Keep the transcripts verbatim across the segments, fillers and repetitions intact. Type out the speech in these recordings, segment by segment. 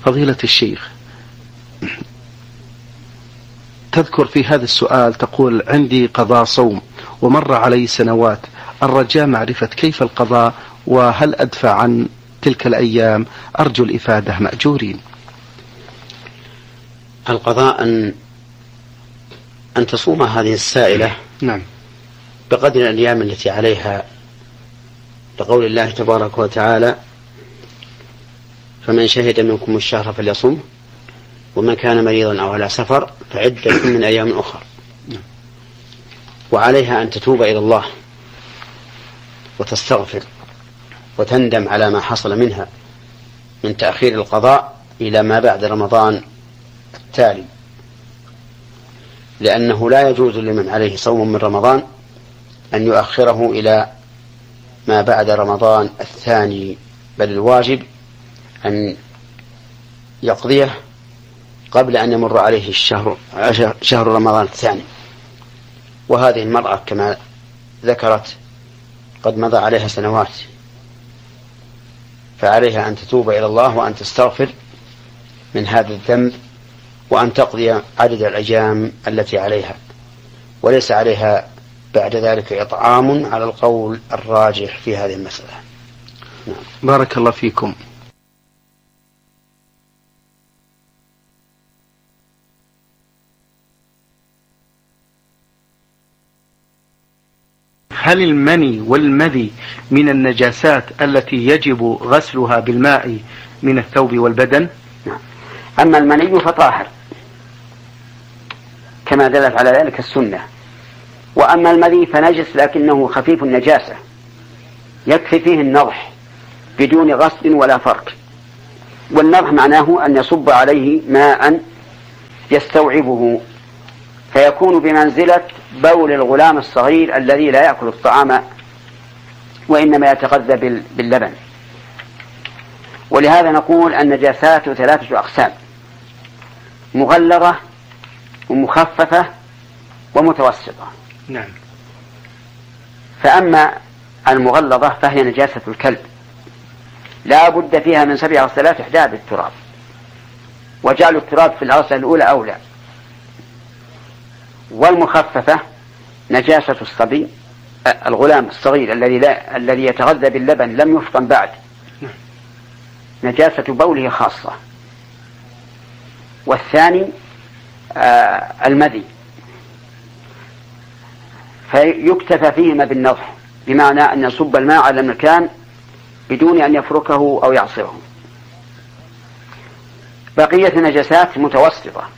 فضيلة الشيخ، تذكر في هذا السؤال تقول: عندي قضاء صوم ومر علي سنوات، الرجاء معرفة كيف القضاء وهل أدفع عن تلك الأيام؟ أرجو الإفادة مأجورين. القضاء أن أن تصوم هذه السائلة نعم بقدر الأيام التي عليها، لقول الله تبارك وتعالى: فمن شهد منكم الشهر فليصم، ومن كان مريضا أو على سفر فعدة من أيام أخرى. وعليها أن تتوب إلى الله وتستغفر وتندم على ما حصل منها من تأخير القضاء إلى ما بعد رمضان التالي، لأنه لا يجوز لمن عليه صوم من رمضان أن يؤخره إلى ما بعد رمضان الثاني، بل الواجب أن يقضيه قبل أن يمر عليه الشهر شهر رمضان الثاني. وهذه المرأة كما ذكرت قد مضى عليها سنوات، فعليها أن تتوب إلى الله وأن تستغفر من هذا الذنب وأن تقضي عدد الأيام التي عليها، وليس عليها بعد ذلك إطعام على القول الراجح في هذه المسألة. نعم. بارك الله فيكم. هل المني والمذي من النجاسات التي يجب غسلها بالماء من الثوب والبدن؟ نعم. أما المني فطاهر كما دلت على ذلك السنة، وأما المذي فنجس لكنه خفيف النجاسة يكفي فيه النضح بدون غسل ولا فرك. والنضح معناه أن يصب عليه ماء يستوعبه فيكون بمنزلة بول الغلام الصغير الذي لا يأكل الطعام وإنما يتغذى باللبن. ولهذا نقول النجاسات ثلاثة أقسام: مغلظة ومخففة ومتوسطة. نعم. فأما المغلظة فهي نجاسة الكلب، لا بد فيها من سبع غسلات إحداها بالتراب، وجعل التراب في الغسلة الأولى أولى. والمخففة نجاسة الصبي الغلام الصغير الذي لا الذي يتغذى باللبن لم يفطن بعد، نجاسة بوله خاصة. والثاني آه المذي، فيكتفى فيهما بالنضح، بمعنى أن يصب الماء على المكان بدون أن يفركه أو يعصره. بقية النجاسات متوسطة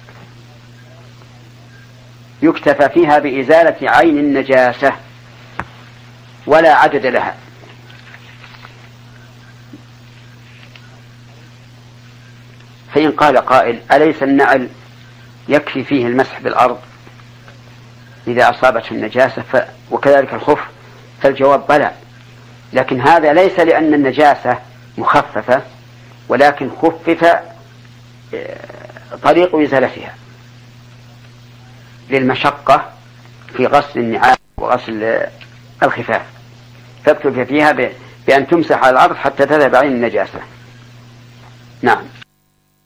يكتفى فيها بإزالة عين النجاسة ولا عدد لها. فإن قال قائل: أليس النعل يكفي فيه المسح بالأرض إذا أصابته النجاسة ف... وكذلك الخف؟ فالجواب بلى، لكن هذا ليس لأن النجاسة مخففة، ولكن خفف طريق إزالتها للمشقة في غسل النعال وغسل الخفاف، فاكتفي فيها ب... بأن تمسح على الأرض حتى تذهب عين النجاسة. نعم.